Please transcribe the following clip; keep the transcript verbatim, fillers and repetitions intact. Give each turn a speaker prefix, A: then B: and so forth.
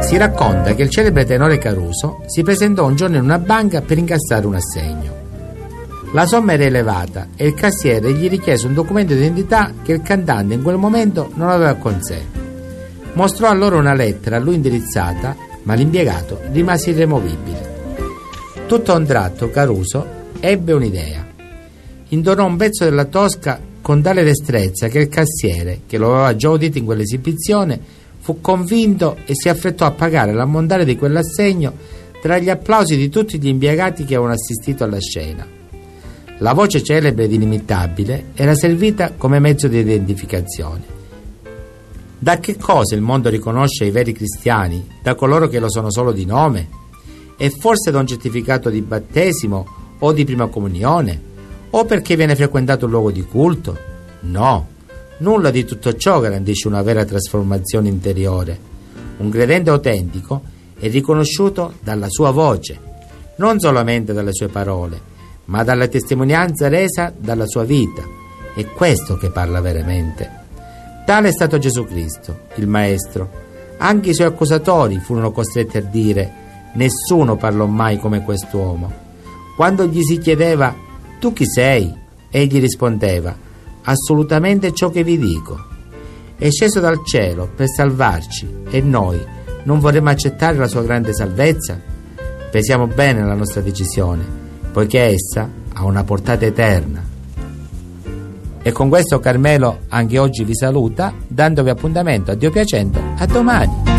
A: Si racconta che il celebre tenore Caruso si presentò un giorno in una banca per incassare un assegno. La somma era elevata e il cassiere gli richiese un documento di identità che il cantante in quel momento non aveva con sé. Mostrò allora una lettera a lui indirizzata, ma l'impiegato rimase irremovibile. Tutto a un tratto Caruso ebbe un'idea. Intonò un pezzo della Tosca con tale destrezza che il cassiere, che lo aveva già udito in quell'esibizione, fu convinto e si affrettò a pagare l'ammontare di quell'assegno tra gli applausi di tutti gli impiegati che avevano assistito alla scena. La voce celebre ed inimitabile era servita come mezzo di identificazione. Da che cosa il mondo riconosce i veri cristiani? Da coloro che lo sono solo di nome? E forse da un certificato di battesimo o di prima comunione? O perché viene frequentato un luogo di culto? No, nulla di tutto ciò garantisce una vera trasformazione interiore. Un credente autentico è riconosciuto dalla sua voce, non solamente dalle sue parole, ma dalla testimonianza resa dalla sua vita. È questo che parla veramente. Tale è stato Gesù Cristo, il Maestro. Anche i suoi accusatori furono costretti a dire: nessuno parlò mai come quest'uomo. Quando gli si chiedeva: tu chi sei? Egli rispondeva: assolutamente ciò che vi dico. È sceso dal cielo per salvarci e noi non vorremmo accettare la sua grande salvezza? Pensiamo bene alla nostra decisione, poiché essa ha una portata eterna. E con questo Carmelo anche oggi vi saluta, dandovi appuntamento, a Dio piacendo, a domani.